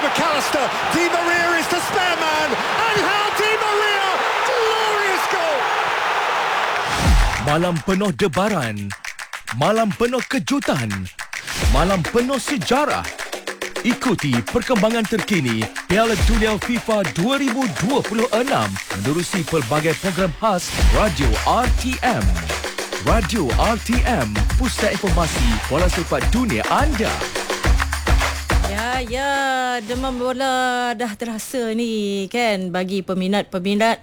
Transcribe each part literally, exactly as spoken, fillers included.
McAllister. Di Maria is the spare man. Angel Di Maria. Glorious goal. Malam penuh debaran, malam penuh kejutan, malam penuh sejarah. Ikuti perkembangan terkini Piala Dunia FIFA dua ribu dua puluh enam menerusi pelbagai program khas Radio R T M. Radio R T M, pusat informasi bola sepak dunia anda. Ya, ya, demam bola dah terasa ni kan bagi peminat-peminat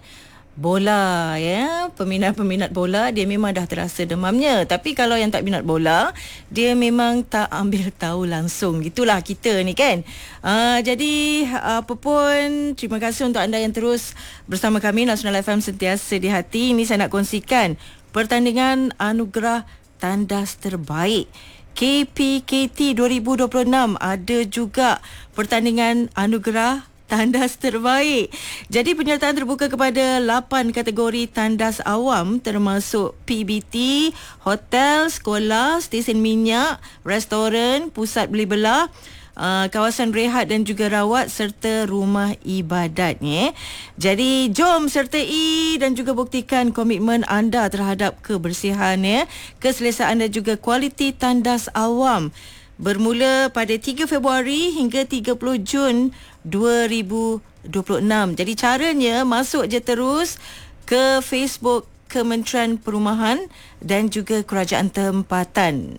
bola ya. Peminat-peminat bola dia memang dah terasa demamnya. Tapi kalau yang tak minat bola, dia memang tak ambil tahu langsung. Gitulah kita ni kan. Uh, jadi apa pun, terima kasih untuk anda yang terus bersama kami Nasional F M sentiasa di hati. Ini saya nak kongsikan pertandingan anugerah tandas terbaik K P K T dua ribu dua puluh enam. Ada juga pertandingan anugerah tandas terbaik. Jadi penyertaan terbuka kepada lapan kategori tandas awam termasuk P B T, hotel, sekolah, stesen minyak, restoran, pusat beli belah, Uh, kawasan rehat dan juga rawat serta rumah ibadat ni. Jadi jom sertai dan juga buktikan komitmen anda terhadap kebersihan ya, keselesaan dan juga kualiti tandas awam. Bermula pada tiga Februari hingga tiga puluh Jun dua ribu dua puluh enam. Jadi caranya masuk je terus ke Facebook Kementerian Perumahan dan juga Kerajaan Tempatan.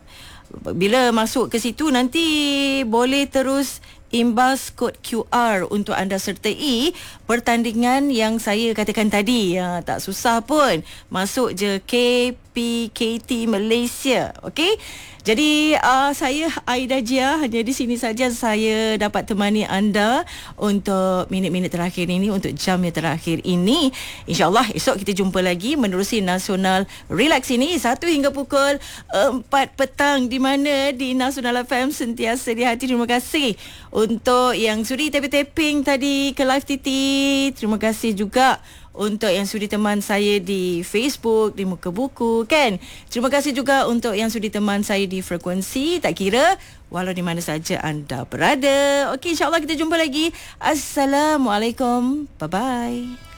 Bila masuk ke situ nanti boleh terus imbas kod Q R untuk anda sertai pertandingan yang saya katakan tadi. Ya, tak susah pun. Masuk je K P K T Malaysia. Okey? Jadi uh, saya Aida Jia, hanya di sini saja saya dapat temani anda untuk minit-minit terakhir ini, untuk jam yang terakhir ini. InsyaAllah esok kita jumpa lagi menerusi Nasional Relax ini satu hingga pukul empat petang, di mana di Nasional F M sentiasa di hati. Terima kasih untuk yang sudi tapping-tapping tadi ke live T T. Terima kasih juga untuk yang sudi teman saya di Facebook, di Muka Buku kan. Terima kasih juga untuk yang sudi teman saya di frekuensi, tak kira walau di mana saja anda berada. Okey, insyaAllah kita jumpa lagi. Assalamualaikum. Bye-bye.